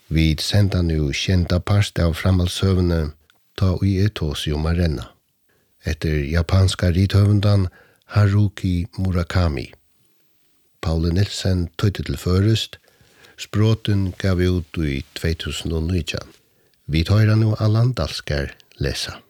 Vi senda nu kjenta parst av framhaldsøvene ta i etos om arena. Etter japanska rithøvendan Haruki Murakami. Paule Nilsen tøyde til først, språten gav ut i 2019. Vi tar nu Allan Dalskar lesa.